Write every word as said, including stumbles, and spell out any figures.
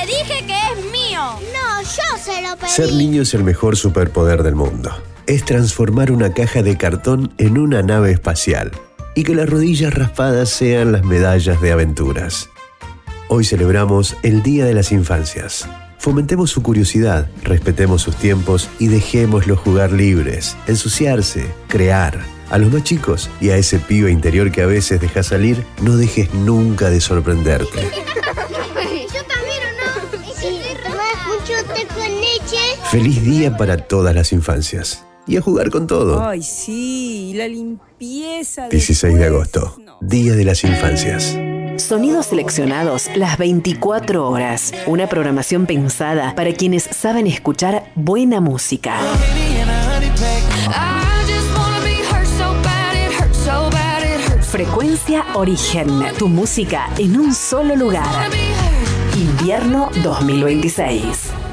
¡Te dije que es mío! No, yo se lo pedí. Ser niño es el mejor superpoder del mundo. Es transformar una caja de cartón en una nave espacial y que las rodillas raspadas sean las medallas de aventuras. Hoy celebramos el Día de las Infancias. Fomentemos su curiosidad, respetemos sus tiempos y dejémoslos jugar libres, ensuciarse, crear. A los más chicos y a ese pibe interior que a veces deja salir, no dejes nunca de sorprenderte. Yo también, ¿o no? Si tomas mucho té con leche. Feliz día para todas las infancias. Y a jugar con todo. Ay, sí, la limpieza. dieciséis de después, agosto, no. Día de las Infancias. Sonidos seleccionados las veinticuatro horas. Una programación pensada para quienes saben escuchar buena música. Frecuencia Origen. Tu música en un solo lugar. Invierno dos mil veintiséis.